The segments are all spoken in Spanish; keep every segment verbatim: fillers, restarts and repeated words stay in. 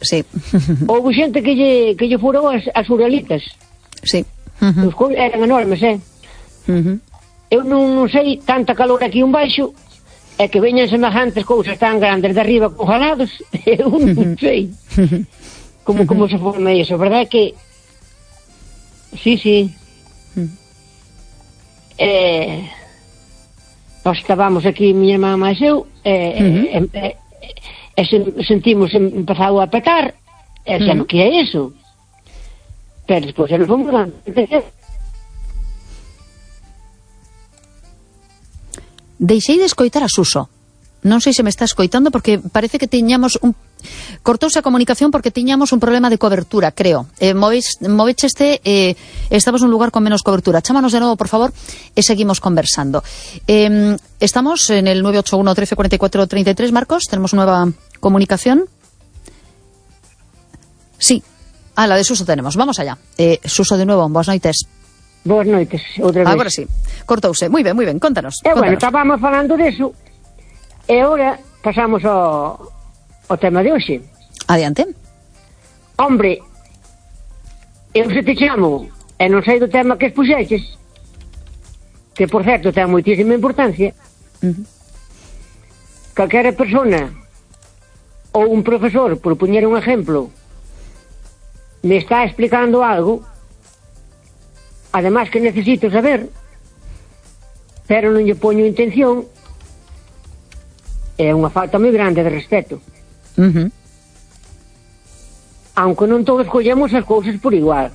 sí. Houve xente que lle, que lle furou as, as uralitas. Sí. Uh-huh. Os colos eran enormes, eh? Uh-huh. Eu non, non sei, tanta calor aquí un baixo, é que veñan semejantes cousas tan grandes de arriba congelados, eu non sei. Uh-huh. Como, como se forma iso, verdad que... Sí, sí. Uh-huh. Eh... Nós estábamos aquí, miña irmá máis eu, e, uh-huh. e, e, e sentimos empezado a petar, e xa uh-huh. que é iso? Pero despois eles fomos dando. Deixei de escoitar a Suso. Non sei se me está escoitando porque parece que tiñamos un... Cortouse a comunicación porque tiñamos un problema de cobertura, creo. Eh, moveche este, eh, estamos nun lugar con menos cobertura. Chámanos de novo, por favor, e seguimos conversando. Eh, estamos en el nueve ocho uno, trece, cuarenta y cuatro, treinta y tres. Marcos, tenemos nueva comunicación. Sí. Ah, la de Suso tenemos. Vamos allá. Eh, Suso, de nuevo, boas noites. Boas noites, outra vez. Agora sí. Cortouse. Moi ben, moi ben. Contanos. E, contanos. bueno, estábamos falando deso. E agora pasamos ao... o tema de hoxe. Adiante. Hombre, eu se te chamo e non sei do tema que expuxeches, que por certo ten moitísima importancia, uh-huh. calquera persona ou un profesor, por poñer un exemplo, me está explicando algo, ademais que necesito saber, pero non lle poño intención, é unha falta moi grande de respeto. Uh-huh. Aunque non todos collemos as cousas por igual,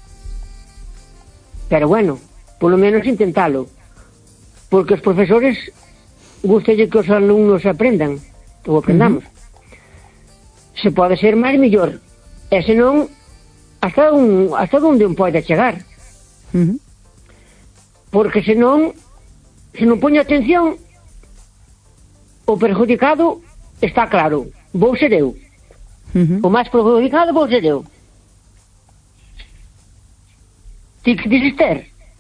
pero bueno, polo menos intentalo, porque os profesores gustalle que os alumnos aprendan ou aprendamos. Uh-huh. Se pode ser máis mellor, e senón hasta, un, hasta onde un pode chegar. Uh-huh. Porque senón, se non poño atención, o perjudicado está claro, vou ser eu. Uh-huh. O máis perjudicado vou ser eu. Ti que dices ter?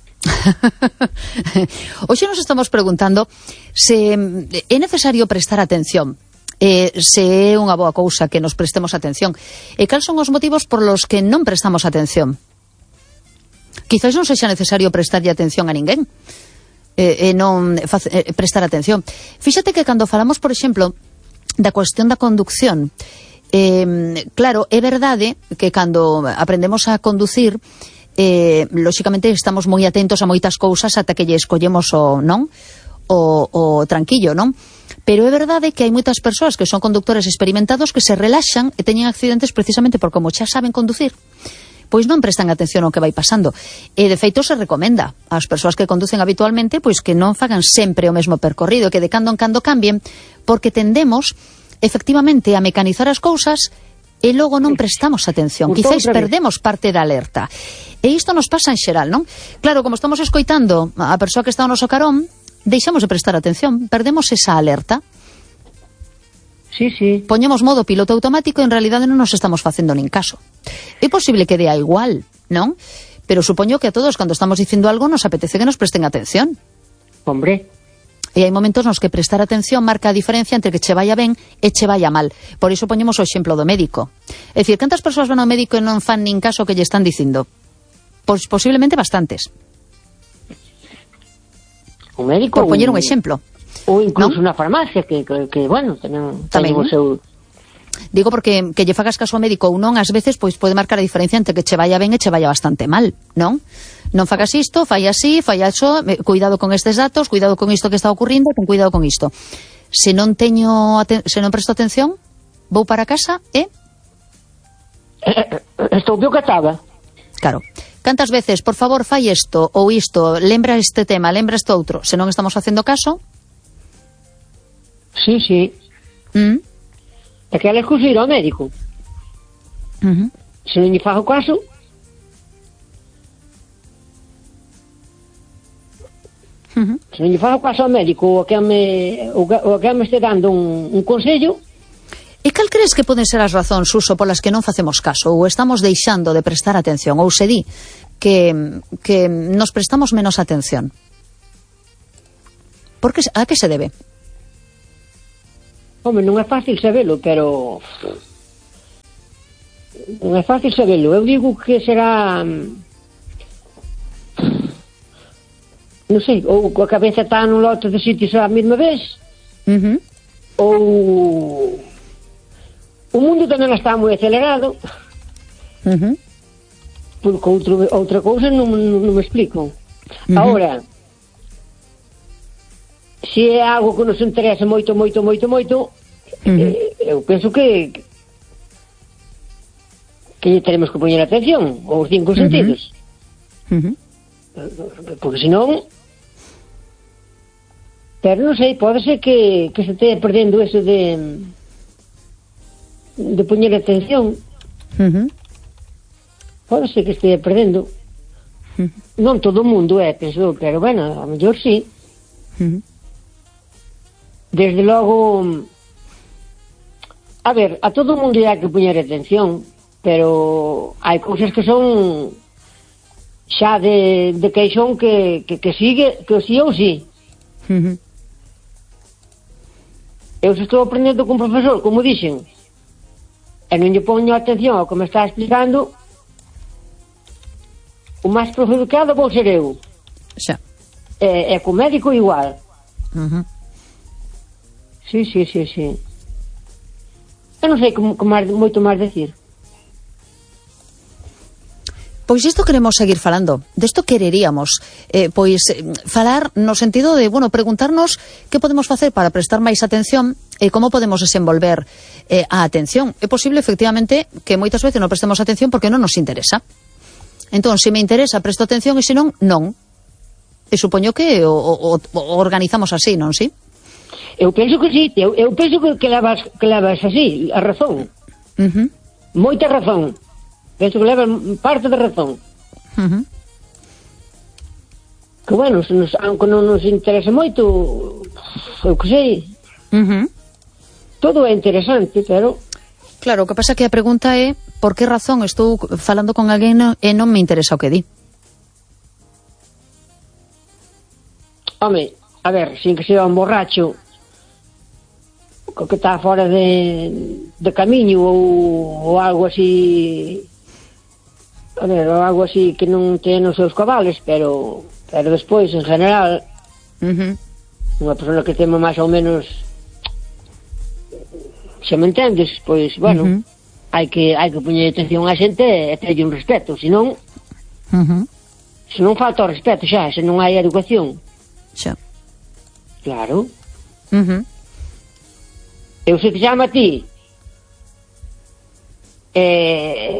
Hoxe nos estamos preguntando se é necesario prestar atención, eh, se é unha boa cousa que nos prestemos atención, e cal son os motivos por los que non prestamos atención. Quizás non sexa necesario prestarlle atención a ninguén, e eh, eh, non eh, prestar atención. Fíxate que cando falamos, por exemplo, da cuestión da conducción, eh, claro, é verdade que cando aprendemos a conducir, eh, lóxicamente estamos moi atentos a moitas cousas ata que lle escollemos o, non? O, o tranquillo, non? Pero é verdade que hai moitas persoas que son conductores experimentados que se relaxan e teñen accidentes precisamente por como xa saben conducir, pois non prestan atención ao que vai pasando. E, de feito, se recomenda ás persoas que conducen habitualmente pois que non fagan sempre o mesmo percorrido, que de cando en cando cambien, porque tendemos, efectivamente, a mecanizar as cousas e logo non prestamos atención. Quizáis perdemos parte da alerta. E isto nos pasa en xeral, non? Claro, como estamos escoitando a persoa que está ao noso carón, deixamos de prestar atención, perdemos esa alerta. Sí, sí. Poñemos modo piloto automático e en realidade non nos estamos facendo nin caso. É posible que dea igual, non? Pero supoño que a todos, cando estamos dicindo algo, nos apetece que nos presten atención. Hombre. E hai momentos nos que prestar atención marca a diferencia entre que che vaya ben e che vaya mal. Por iso poñemos o exemplo do médico. É dicir, cantas persoas van ao médico e non fan nin caso que lle están dicindo? Pois posiblemente bastantes. O médico... Por poñer un exemplo. Ou incluso ¿no? na farmacia, que, que, que bueno, tamén, tamén o seu... Digo porque que lle fagas caso ao médico ou non, ás veces, pois pode marcar a diferencia entre que che vaya ben e che vaya bastante mal, non? Non fagas isto, fai así, fai iso, cuidado con estes datos, cuidado con isto que está ocurrindo, con cuidado con isto. Se non teño, se non presto atención, vou para casa e... Estou que estaba. Claro. Cantas veces, por favor, fai isto ou isto, lembra este tema, lembra este outro, se non estamos facendo caso... Sí, sí. Mm. É que ela excuse ir ao médico. Uh-huh. Se non lle fago caso... Uh-huh. Se non lle fago caso ao médico ou a que me, ou a que me este dando un, un consello... E cal crees que poden ser as razóns, Suso, polas que non facemos caso ou estamos deixando de prestar atención ou se di que, que nos prestamos menos atención? Por que, a que se debe? Home, non é fácil sabelo, pero... non é fácil sabelo. Eu digo que será, non sei, ou a cabeza está nun lote de sitios á mesma vez, uh-huh. ou o mundo tamén está moi acelerado, uh-huh. porque outro, outra cousa non, non, non me explico. Uh-huh. Ahora, se é algo que nos interesa moito, moito, moito, moito, uh-huh. eh, eu penso que que teremos que poñer atención aos cinco uh-huh. sentidos. Uh-huh. Porque senón, pero non sei, pode ser que, que se estea perdendo eso de de poñer atención. Uh-huh. Pode ser que estea perdendo. Uh-huh. Non todo o mundo é, penso, pero bueno, a mellor sí. Uh-huh. Desde logo, a ver, a todo o mundo hai que poñer atención, pero hai cousas que son xa de, de queixón que, que, que sigue, que sí ou sí. Uh-huh. Eu se estou aprendendo con profesor, como dixen, e non lle poño atención ao que me está explicando, o máis perjudicado vou ser eu. Xa. E, e co médico igual. Uh-huh. Sí, sí, sí, sí. Eu non sei como, como máis, moito máis decir. Pois isto queremos seguir falando, desto quereríamos, eh, pois eh, falar no sentido de, bueno, preguntarnos que podemos facer para prestar máis atención e como podemos desenvolver eh, a atención. É posible, efectivamente, que moitas veces non prestemos atención porque non nos interesa. Entón, se me interesa, presto atención, e se non, non. E supoño que o, o, o organizamos así, non, si? Eu penso que sí, eu, eu penso que, que, levas, que levas así, a razón. Uh-huh. Moita razón. Penso que leva parte da razón. Uh-huh. Que bueno, se nos, aunque non nos interesa moito, eu que sei, uh-huh. todo é interesante, pero... Claro, o que pasa que a pregunta é por que razón estou falando con alguén e non me interesa o que di. Home, a ver, sin que sea un borracho co que está fora de, de camiño ou, ou algo así... A ver, ou algo así que non ten os seus cabales, pero pero despois, en general, uh-huh. unha persona que temo máis ou menos, se me entendes, pois, bueno, uh-huh. hai que hai que poñer atención á xente e terlle un respeto, senón uh-huh. senón falta o respeto xa, se non hai educación. Xa. Claro. Uh-huh. Eu se te chamo a ti, eh...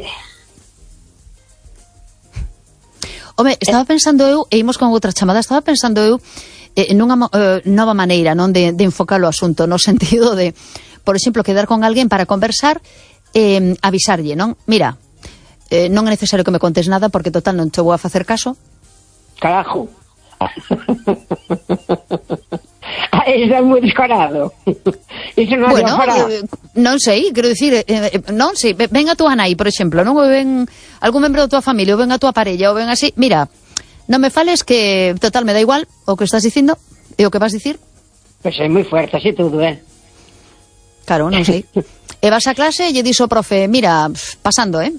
Home, estaba pensando eu, e imos con outra chamada, estaba pensando eu eh, nunha eh, nova maneira, non, de, de enfocar o asunto, no sentido de, por exemplo, quedar con alguén para conversar, eh, avisarlle, non? Mira, eh, non é necesario que me contes nada porque total non te vou a facer caso. Carajo. Eso é moi descarado. Eso non bueno, é eh, non sei, quero dicir, eh, non sei, ven a tua nai, por exemplo, non, ou ven algún membro da tua familia, ou ven a tua parella, ou ven así, mira, non me fales que total me dá igual o que estás dicindo e o que vas dicir. Pois é moi fuerte, así todo, eh? Claro, non sei. E vas a clase e lle dixo o profe, mira, pasando, eh?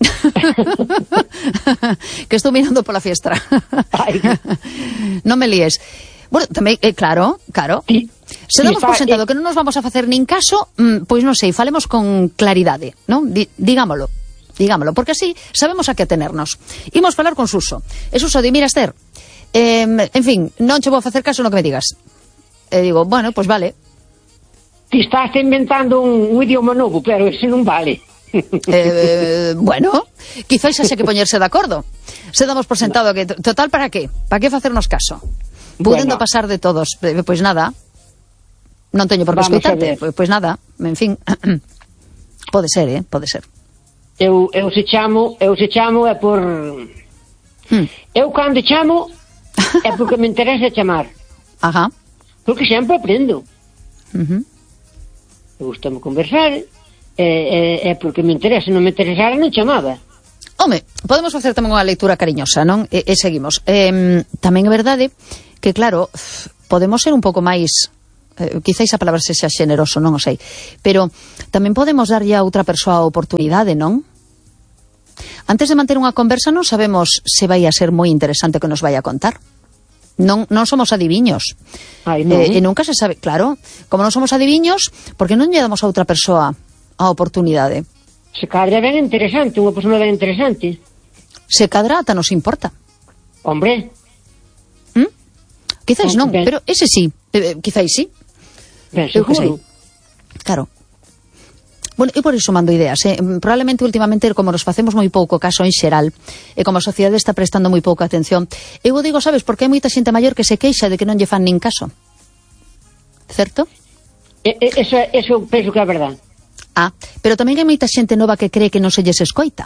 Que estou mirando pola fiestra. Non me líes. Bueno, tamén, eh, claro, claro. Sí. Se damos está, por sentado eh... que non nos vamos a facer nin caso, mmm, pois non sei, falemos con claridade, non? Di, digámolo, digámolo, porque así sabemos a que atenernos. Imos falar con Suso. E Suso di, mira, Esther, eh, en fin, non che vou facer caso no que me digas. E digo, bueno, pois vale. Ti estás inventando un, un idioma novo, pero ese non vale. eh, bueno, quizáis xa que poñerse de acordo. Se damos por sentado que, total, para que? Para que facernos caso? Podendo bueno. pasar de todos, pois pues nada, non teño por que escoitarte, pois pues nada, en fin, pode ser, eh, pode ser. Eu, eu se chamo, eu se chamo é por... Hmm. Eu cando chamo é porque me interesa chamar. Ajá. Porque sempre aprendo. Uh-huh. Me gusta conversar, é, é, é porque me interesa, non me interesara non chamaba. Home, podemos facer tamén unha lectura cariñosa, non? E, e seguimos. Eh, tamén é verdade que, claro, podemos ser un pouco máis, eh, quizáis a palabra sexa xeneroso, non o sei, pero tamén podemos darlle a outra persoa a oportunidade, non? Antes de manter unha conversa non sabemos se vai a ser moi interesante o que nos vai a contar. Non, non somos adiviños. Ai, non. Eh, e nunca se sabe, claro, como non somos adiviños, porque non lle damos a outra persoa a oportunidade. Se cadra ben interesante, unha persona ben interesante. Se cadra ata nos importa. Hombre. ¿Mm? Quizáis non, Ben. pero ese sí, eh, quizáis sí. Ben, Eu que sei. seguro. Claro. Bueno, e por iso mando ideas, eh? Probablemente últimamente, como nos facemos moi pouco caso en xeral, e como a sociedade está prestando moi pouca atención, eu digo, sabes, porque hai moita xente maior que se queixa de que non lle fan nin caso. Certo? E, e, eso, eso penso que é verdade. Ah, pero tamén hai moita xente nova que cree que non se lles escoita.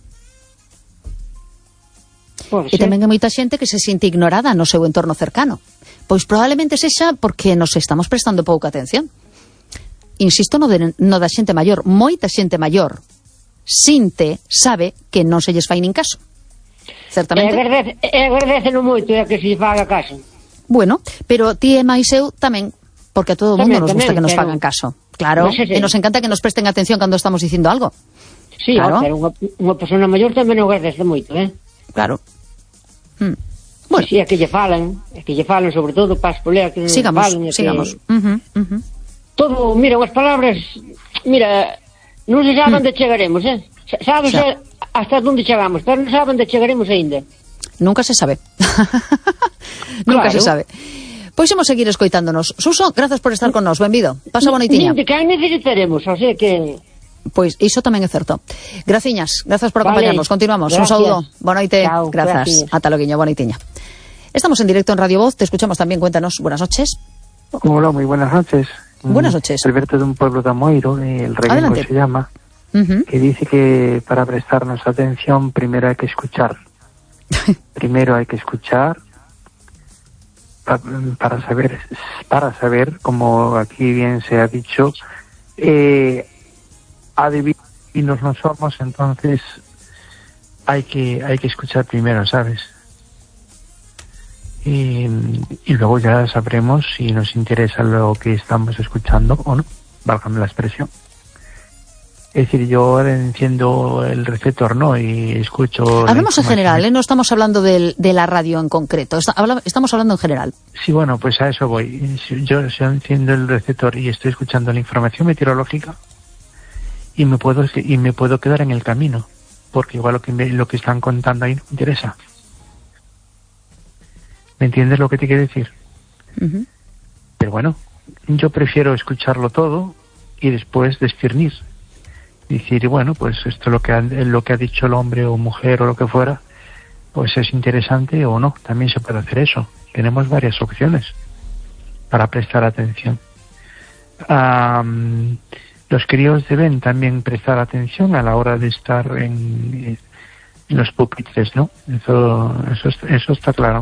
Pode E ser. tamén hai moita xente que se sinte ignorada no seu entorno cercano. Pois probablemente sexa porque nos estamos prestando pouca atención. Insisto no, de, no da xente maior. Moita xente maior sinte, sabe que non se lles fai nin caso. E Certamente. agradece, e agradece no moito é que se faga caso. Bueno, pero ti e máis eu tamén, porque a todo o mundo Tamén, nos gusta tamén, que nos pero- fagan caso. Claro, Mas ese- e nos encanta que nos presten atención cando estamos dicindo algo. Sí, Claro. ó, pero unha, unha persona maior tamén o agradece moito, eh? Claro. Mm. Bueno, Sí, é que lle falan, é que lle falan sobre todo para as poleas que sigamos, falan, é que- sigamos. Uh -huh, uh -huh. Todo, mira, as palabras, mira, non se sabe Hmm. onde chegaremos, eh? Sa- Sabes Xa. eh, hasta onde chegamos, pero non sabe onde chegaremos aínda. Nunca se sabe. Nunca Claro. se sabe. Pois imos seguir escoitándonos. Suso, grazas por estar con nos. Benvido. Pasa bonitiña. Nin de quen necesitaremos, o sea que... Pois iso tamén é certo. Graciñas, grazas por Vale. acompañarnos. Continuamos. Un Gracias. saúdo. Boa noite. Chao, Grazas. gracias. Ata loguiño, boa noitiña. Estamos en directo en Radio Voz. Te escuchamos también. Cuéntanos. Buenas noches. Hola, muy buenas noches. Buenas noches. Alberto de un pueblo de Amoiro, el Reguengo Adelante. se llama, Uh -huh. que dice que para prestarnos atención primero hay que escuchar. Primero hay que escuchar pa- para saber, para saber, como aquí bien se ha dicho, eh, adivinos no somos, entonces hay que hay que escuchar primero, ¿sabes? Y, y luego ya sabremos si nos interesa lo que estamos escuchando o no, válgame la expresión. Es decir, yo ahora enciendo el receptor, ¿no? Y escucho... la Hablamos en información. general, ¿eh? No estamos hablando del, de la radio en concreto. Está- habla- estamos hablando en general. Sí, bueno, pues a eso voy. Si yo, si yo enciendo el receptor y estoy escuchando la información meteorológica y me puedo y me puedo quedar en el camino, porque igual lo que me- lo que están contando ahí no me interesa. ¿Me entiendes lo que te quiero decir? Uh -huh. Pero bueno, yo prefiero escucharlo todo y después discernir. Decir, bueno, pues esto lo que ha, lo que ha dicho el hombre o mujer o lo que fuera, pues es interesante o no. También se puede hacer eso. Tenemos varias opciones para prestar atención. Um, los críos deben también prestar atención a la hora de estar en, en los pupitres, ¿no? Eso, eso, eso está claro.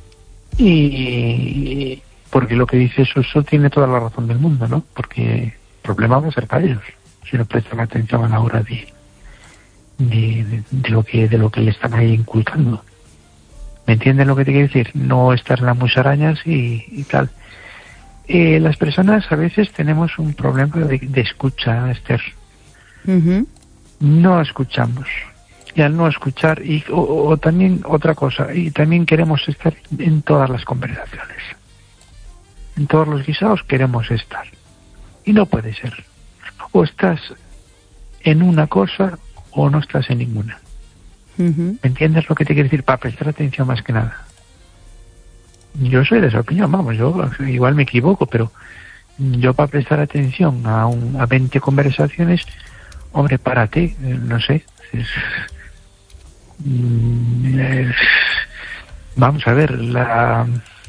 Y porque lo que dice Suso tiene toda la razón del mundo, ¿no? Porque el problema va a ser para ellos si no prestan atención a la hora de de, de, de lo que de lo que le están ahí inculcando. ¿Me entienden lo que te quiero decir? No estar en las musarañas y, y tal. Eh, las personas a veces tenemos un problema de, de escucha, Esther. Uh -huh. No escuchamos. Y al no escuchar, y, o, o también otra cosa, y también queremos estar en todas las conversaciones. En todos los guisados queremos estar. Y no puede ser. O estás en una cosa o no estás en ninguna. Uh -huh. ¿Me entiendes lo que te quiero decir? Para prestar atención más que nada. Yo soy de esa opinión, vamos, yo igual me equivoco, pero yo para prestar atención a, un, a veinte conversaciones, hombre, párate, no sé. Es, es, vamos a ver, la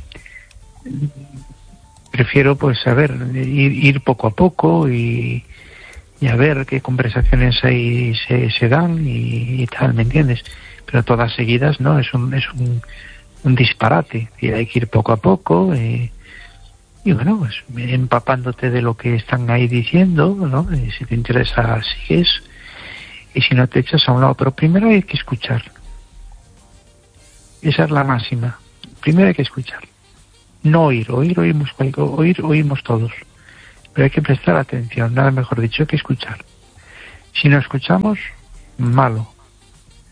prefiero pues a ver, ir, ir poco a poco y, y a ver qué conversaciones ahí se, se dan y, y tal, ¿me entiendes? Pero todas seguidas, ¿no? Es un, es un, un disparate, y hay que ir poco a poco eh, y bueno, pues empapándote de lo que están ahí diciendo, ¿no? Y si te interesa, sigues, y si no te echas a un lado, pero primero hay que escuchar. Esa es la máxima. Primero hay que escuchar. No oír, oír oímos, oír oímos todos, pero hay que prestar atención, nada mejor dicho, hay que escuchar. Si no escuchamos, malo.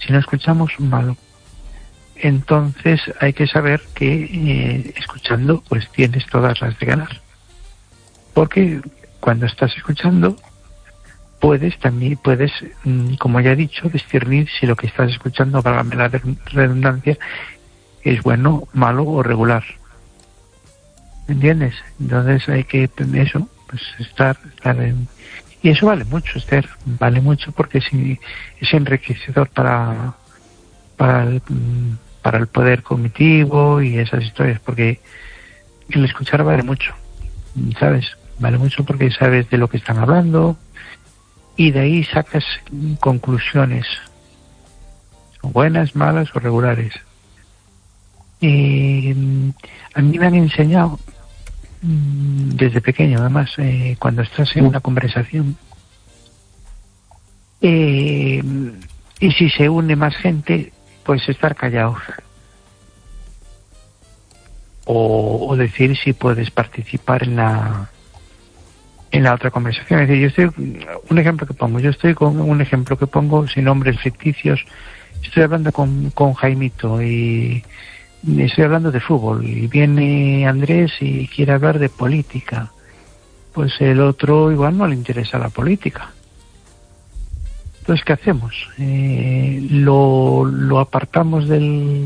Si no escuchamos, malo. Entonces hay que saber que eh, escuchando pues tienes todas las de ganar. Porque cuando estás escuchando puedes también, puedes, como ya he dicho, discernir si lo que estás escuchando, válgame la redundancia, es bueno, malo o regular. ¿Me entiendes? Entonces hay que, eso, pues estar, estar en... Y eso vale mucho, Esther, vale mucho porque es, es enriquecedor para, para, el, para el poder cognitivo y esas historias, porque el escuchar vale mucho, ¿sabes? Vale mucho porque sabes de lo que están hablando, y de ahí sacas conclusiones, buenas, malas o regulares. Y a mí me han enseñado desde pequeño, además, eh, cuando estás en una conversación, eh, y si se une más gente, pues estar callados o, o decir si puedes participar en la en la otra conversación. Es decir, yo estoy, un ejemplo que pongo, yo estoy con un ejemplo que pongo sin nombres ficticios, estoy hablando con, con Jaimito y estoy hablando de fútbol y viene Andrés y quiere hablar de política, pues el otro igual no le interesa la política. Entonces, ¿qué hacemos? Eh, lo, lo apartamos del...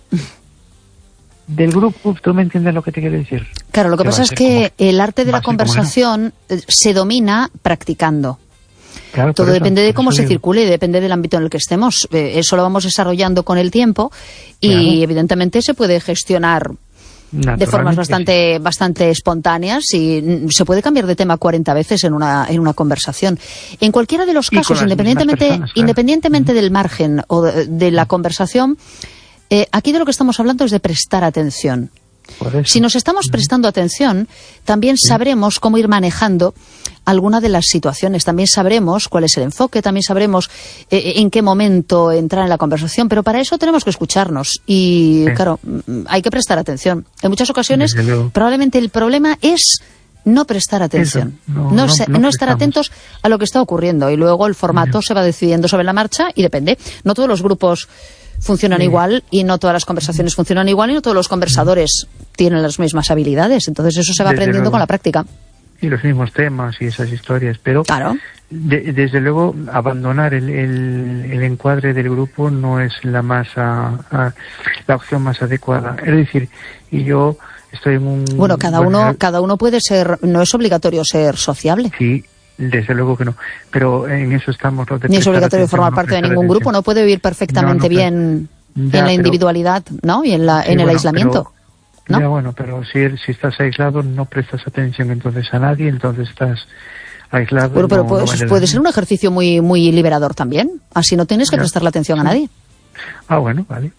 del grupo. ¿Tú me entiendes lo que te quiero decir? Claro, lo que pasa es que el arte de la conversación se domina practicando. Claro, todo eso, depende de cómo se digo. circule y depende del ámbito en el que estemos. Eh, eso lo vamos desarrollando con el tiempo y Claro. evidentemente se puede gestionar de formas bastante sí. bastante espontáneas y mm, se puede cambiar de tema cuarenta veces en una en una conversación. En cualquiera de los casos, independientemente personas, claro. independientemente mm. del margen o de, de la conversación, eh, aquí de lo que estamos hablando es de prestar atención. Si nos estamos prestando atención, también sabremos cómo ir manejando alguna de las situaciones, también sabremos cuál es el enfoque, también sabremos eh, en qué momento entrar en la conversación, pero para eso tenemos que escucharnos y, sí. claro, hay que prestar atención. En muchas ocasiones, probablemente el problema es no prestar atención, eso, no, no, no, se, no, no estar atentos a lo que está ocurriendo y luego el formato sí. se va decidiendo sobre la marcha y depende. No todos los grupos funcionan sí. igual y no todas las conversaciones funcionan igual y no todos los conversadores tienen las mismas habilidades. Entonces eso se va desde aprendiendo luego. Con la práctica. Y los mismos temas y esas historias, pero claro. de, desde luego abandonar el, el, el encuadre del grupo no es la más a, a, la opción más adecuada. Es decir, y yo estoy en un... Bueno, cada bueno, uno cada uno puede ser, no es obligatorio ser sociable. Sí. Desde luego que no, pero en eso estamos. Los de Ni es obligatorio formar parte de ningún grupo, no puede vivir perfectamente no, no, bien ya, en la individualidad, ¿no? Y en la sí, en el bueno, aislamiento, pero, ¿no? Ya, bueno, pero si, si estás aislado no prestas atención entonces a nadie, entonces estás aislado. Bueno, pero no, pues, no vale puede ser un ejercicio muy muy liberador también, así no tienes que ya. prestarle atención sí. a nadie. Ah, bueno, vale.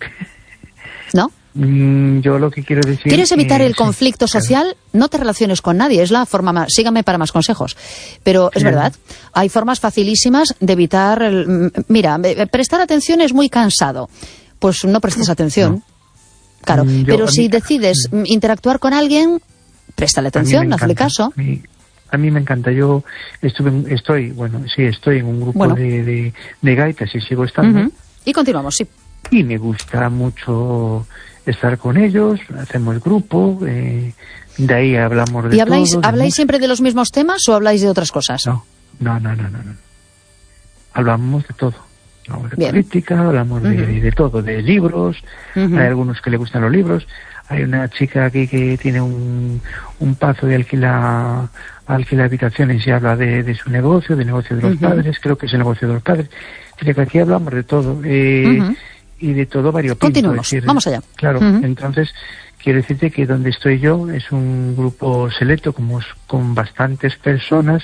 ¿No? Yo lo que quiero decir... ¿Quieres evitar eh, el conflicto sí, social? Claro. No te relaciones con nadie, es la forma más... Sígame para más consejos. Pero es sí. verdad, hay formas facilísimas de evitar... El, mira, prestar atención es muy cansado. Pues no prestes atención. No. Claro, Yo, pero si mí, decides sí. interactuar con alguien, préstale atención, hazle caso. A mí, a mí me encanta. Yo estuve, estoy, bueno, sí, estoy en un grupo bueno. de, de, de gaitas y sigo estando. Uh-huh. Y continuamos, sí. Y me gusta mucho... estar con ellos, hacemos grupo, eh, de ahí hablamos de ¿Y habláis, todo. ¿habláis siempre de los mismos temas o habláis de otras cosas? No, no, no, no, no. no. Hablamos de todo. Hablamos de Bien. política, hablamos uh-huh. de, de todo, de libros, uh-huh. hay algunos que le gustan los libros, hay una chica aquí que tiene un, un pazo de alquila, alquila habitaciones y habla de, de su negocio, del negocio de los uh-huh. padres, creo que es el negocio de los padres. Así que aquí hablamos de todo. Eh, uh-huh. Y de todo variopinto. Continuamos, decir, vamos allá. Claro, uh-huh. entonces quiero decirte que donde estoy yo es un grupo selecto como con bastantes personas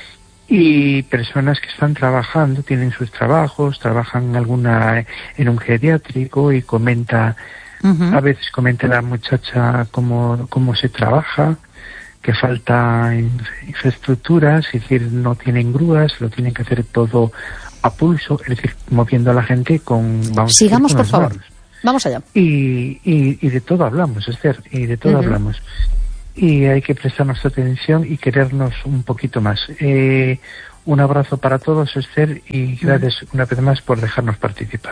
y personas que están trabajando, tienen sus trabajos, trabajan alguna en un geriátrico y comenta, uh-huh. a veces comenta la muchacha cómo, cómo se trabaja, que falta infraestructuras, es decir, no tienen grúas, lo tienen que hacer todo a pulso, es decir, moviendo a la gente con... Vamos Sigamos, a decir, con por favor. Manos. Vamos allá. Y, y, y de todo hablamos, Esther, y de todo uh-huh. hablamos. Y hay que prestarnos atención y querernos un poquito más. Eh, un abrazo para todos, Esther, y gracias uh-huh. una vez más por dejarnos participar.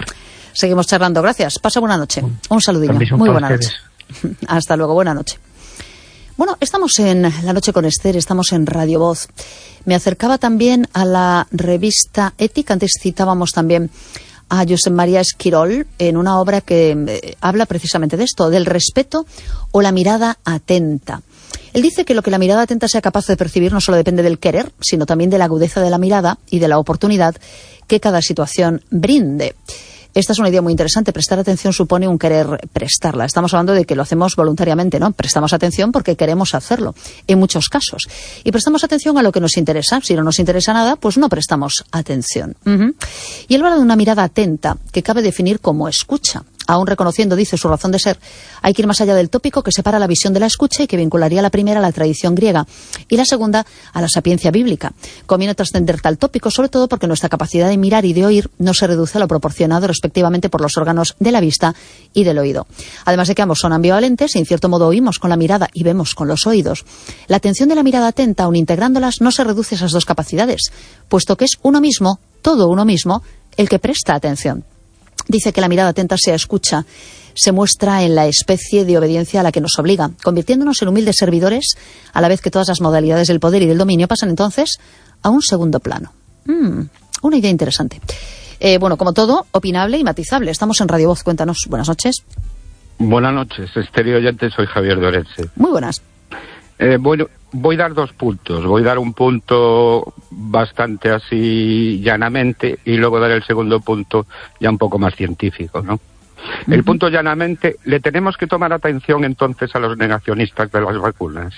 seguimos charlando. Gracias, pasa buena noche. Un saludillo. Muy buena noche. Hasta luego, buena noche. Bueno, estamos en La Noche con Esther, estamos en Radio Voz. Me acercaba también a la revista Ética, antes citábamos también a Josep María Esquirol en una obra que eh, habla precisamente de esto, del respeto o la mirada atenta. Él dice que lo que la mirada atenta sea capaz de percibir no solo depende del querer, sino también de la agudeza de la mirada y de la oportunidad que cada situación brinde. Esta es una idea muy interesante. Prestar atención supone un querer prestarla. Estamos hablando de que lo hacemos voluntariamente, ¿no? Prestamos atención porque queremos hacerlo, en muchos casos. Y prestamos atención a lo que nos interesa. Si no nos interesa nada, pues no prestamos atención. Uh-huh. Y él habla de una mirada atenta, que cabe definir como escucha. Aún reconociendo, dice, su razón de ser, hay que ir más allá del tópico que separa la visión de la escucha y que vincularía la primera a la tradición griega y la segunda a la sapiencia bíblica. Conviene trascender tal tópico, sobre todo porque nuestra capacidad de mirar y de oír no se reduce a lo proporcionado respectivamente por los órganos de la vista y del oído. Además de que ambos son ambivalentes y en cierto modo oímos con la mirada y vemos con los oídos. La atención de la mirada atenta, aun integrándolas, no se reduce a esas dos capacidades, puesto que es uno mismo, todo uno mismo, el que presta atención. Dice que la mirada atenta se escucha, se muestra en la especie de obediencia a la que nos obliga, convirtiéndonos en humildes servidores, a la vez que todas las modalidades del poder y del dominio pasan entonces a un segundo plano. Mm, una idea interesante. Eh, bueno, como todo, opinable y matizable. Estamos en Radio Voz, cuéntanos. Buenas noches. Buenas noches, estéreo oyente, soy Javier de Orense. Muy buenas. Eh, bueno, voy a dar dos puntos. Voy a dar un punto bastante así llanamente y luego dar el segundo punto ya un poco más científico, ¿no? Uh-huh. El punto llanamente, ¿le tenemos que tomar atención entonces a los negacionistas de las vacunas?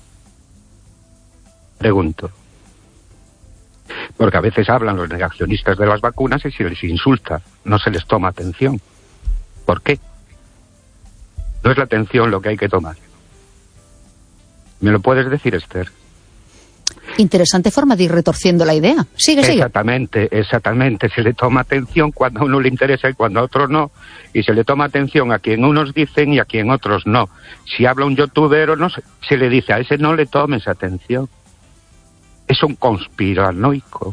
Pregunto. Porque a veces hablan los negacionistas de las vacunas y se les insulta, no se les toma atención. ¿Por qué? No es la atención lo que hay que tomar. ¿Me lo puedes decir, Esther? Interesante forma de ir retorciendo la idea. Sigue, sigue. Exactamente, exactamente. Se le toma atención cuando a uno le interesa y cuando a otro no. Y se le toma atención a quien unos dicen y a quien otros no. Si habla un youtuber o no, se le dice a ese no le tomes atención. Es un conspiranoico.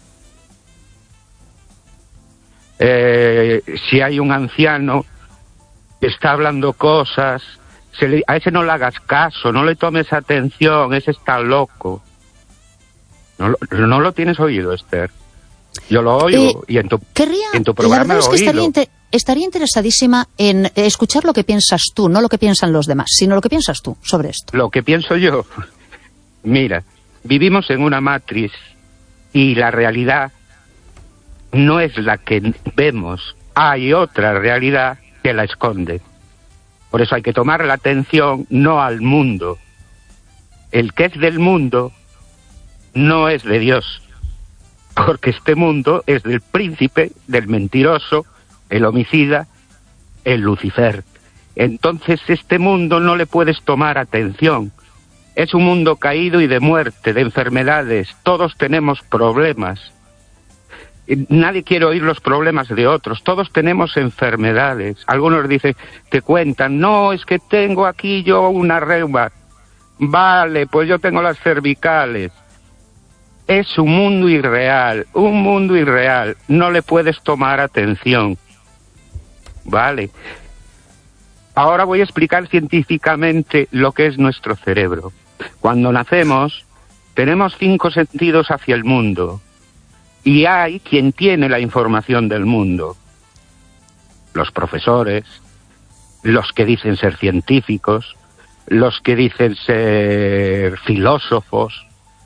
Eh, si hay un anciano que está hablando cosas, se le, a ese no le hagas caso, no le tomes atención, ese está loco. No, no lo tienes oído, Esther. Yo lo oigo eh, y en tu, querría, en tu programa la verdad lo es que he oído. Estaría, inter, estaría interesadísima en escuchar lo que piensas tú, no lo que piensan los demás, sino lo que piensas tú sobre esto. Lo que pienso yo, mira, vivimos en una matriz y la realidad no es la que vemos. Hay otra realidad que la esconde. Por eso hay que tomar la atención no al mundo. El que es del mundo no es de Dios, porque este mundo es del príncipe, del mentiroso, el homicida, el Lucifer. Entonces este mundo no le puedes tomar atención. Es un mundo caído y de muerte, de enfermedades. Todos tenemos problemas. Nadie quiere oír los problemas de otros. Todos tenemos enfermedades. Algunos dicen, te cuentan, no, es que tengo aquí yo una reuma. Vale, pues yo tengo las cervicales. Es un mundo irreal, un mundo irreal. No le puedes tomar atención. Vale. Ahora voy a explicar científicamente lo que es nuestro cerebro. Cuando nacemos, tenemos cinco sentidos hacia el mundo. Y hay quien tiene la información del mundo. Los profesores, los que dicen ser científicos, los que dicen ser filósofos.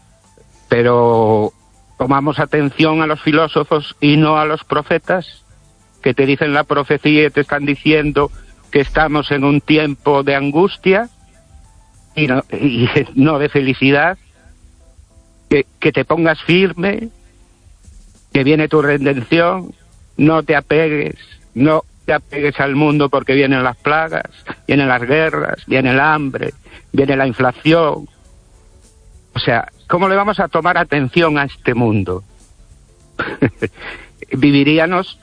Pero tomamos atención a los filósofos y no a los profetas, que te dicen la profecía y te están diciendo que estamos en un tiempo de angustia y no, y no de felicidad, que, que te pongas firme, que viene tu redención, no te apegues, no te apegues al mundo porque vienen las plagas, vienen las guerras, viene el hambre, viene la inflación. O sea, ¿cómo le vamos a tomar atención a este mundo? Viviríamos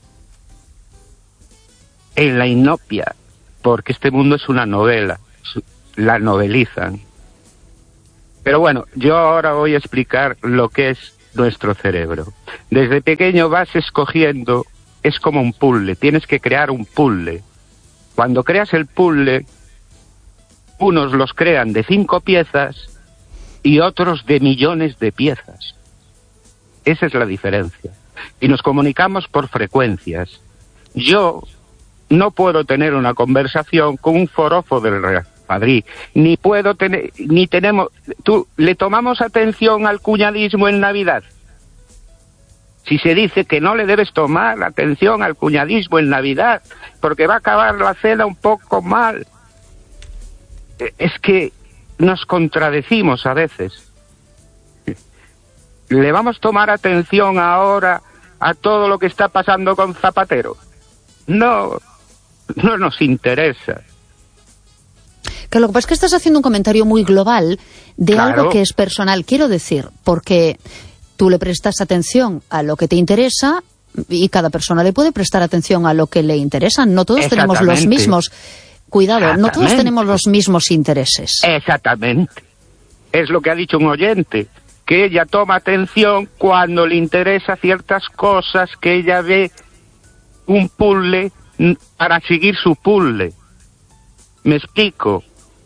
en la inopia, porque este mundo es una novela, la novelizan. Pero bueno, yo ahora voy a explicar lo que es nuestro cerebro. Desde pequeño vas escogiendo es como un puzzle, tienes que crear un puzzle. Cuando creas el puzzle, unos los crean de cinco piezas y otros de millones de piezas. Esa es la diferencia. Y nos comunicamos por frecuencias. Yo no puedo tener una conversación con un forofo del Real Madrid, ni puedo tener, ni tenemos, tú, ¿le tomamos atención al cuñadismo en Navidad? Si se dice que no le debes tomar atención al cuñadismo en Navidad, porque va a acabar la cena un poco mal. Es que nos contradecimos a veces. ¿Le vamos a tomar atención ahora a todo lo que está pasando con Zapatero? No, no nos interesa. Que lo que pasa es que estás haciendo un comentario muy global de Claro. algo que es personal. Quiero decir, porque tú le prestas atención a lo que te interesa y cada persona le puede prestar atención a lo que le interesa. No todos tenemos los Exactamente. mismos... Cuidado, no todos Exactamente. tenemos los mismos intereses. Exactamente. Es lo que ha dicho un oyente, que ella toma atención cuando le interesa ciertas cosas, que ella ve un puzzle para seguir su puzzle. ¿Me explico?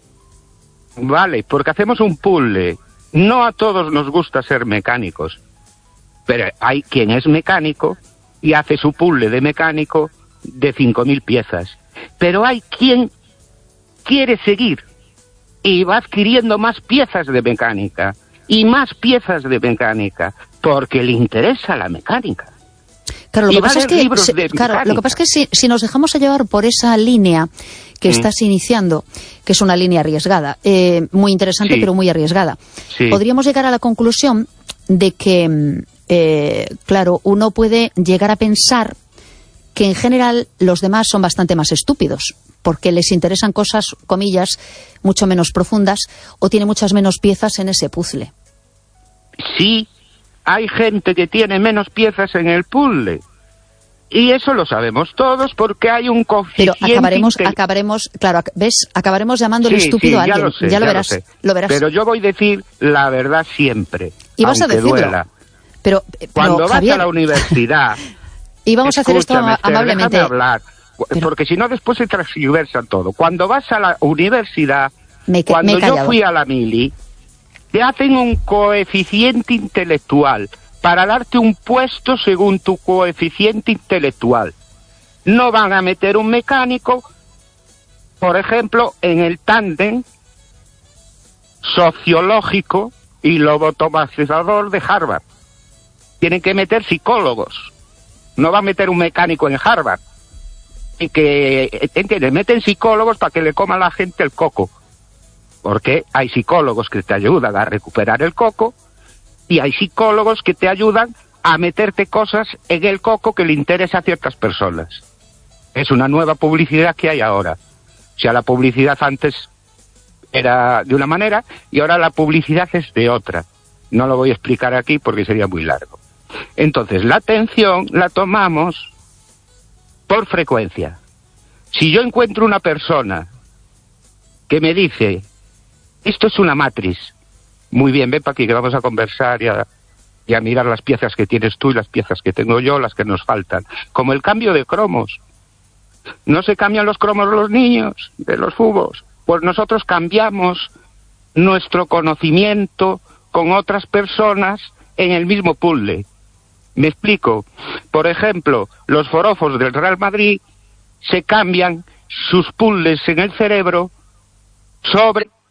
Vale, porque hacemos un puzzle. No a todos nos gusta ser mecánicos, pero hay quien es mecánico y hace su puzzle de mecánico de cinco mil piezas. Pero hay quien quiere seguir y va adquiriendo más piezas de mecánica y más piezas de mecánica porque le interesa la mecánica. Claro, lo Y que va pasa a es haber que, libros se- de claro, lo que mecánica. pasa es que si, si nos dejamos llevar por esa línea que Mm. estás iniciando, que es una línea arriesgada, eh, muy interesante Sí. pero muy arriesgada, Sí. podríamos llegar a la conclusión de que, mm, eh, claro, uno puede llegar a pensar que en general los demás son bastante más estúpidos, porque les interesan cosas, comillas, mucho menos profundas o tiene muchas menos piezas en ese puzzle. Sí, hay gente que tiene menos piezas en el puzzle. Y eso lo sabemos todos porque hay un Pero coeficiente... acabaremos, intel- acabaremos, claro, ac- ¿ves? Acabaremos llamándole Sí, estúpido sí, a ya alguien. lo sé, ya lo ya verás, sé. lo verás. Pero yo voy a decir la verdad siempre, Y vas a aunque decirlo. duela. Pero, pero, Cuando vas Javier, a la universidad... y vamos a hacer esto Escúchame, ama- Esther, amablemente. déjame hablar, Pero- porque si no después se transgiversa todo. Cuando vas a la universidad, Me he ca- me cuando he yo callado. fui a la mili, te hacen un coeficiente intelectual para darte un puesto según tu coeficiente intelectual. No van a meter un mecánico, por ejemplo, en el tándem sociológico y lobotomizador de Harvard. Tienen que meter psicólogos. No va a meter un mecánico en Harvard. Y que, ¿entiendes? Meten psicólogos para que le coma a la gente el coco. Porque hay psicólogos que te ayudan a recuperar el coco y hay psicólogos que te ayudan a meterte cosas en el coco que le interesa a ciertas personas. Es una nueva publicidad que hay ahora. O sea, la publicidad antes era de una manera y ahora la publicidad es de otra. No lo voy a explicar aquí porque sería muy largo. Entonces, la atención la tomamos por frecuencia. Si yo encuentro una persona que me dice, esto es una matriz, muy bien, ven para aquí que vamos a conversar y a, y a mirar las piezas que tienes tú y las piezas que tengo yo, las que nos faltan. Como el cambio de cromos. No se cambian los cromos los niños de los fubos. Pues nosotros cambiamos nuestro conocimiento con otras personas en el mismo puzzle. Me explico. Por ejemplo, los forofos del Real Madrid se cambian sus puzzles en el cerebro sobre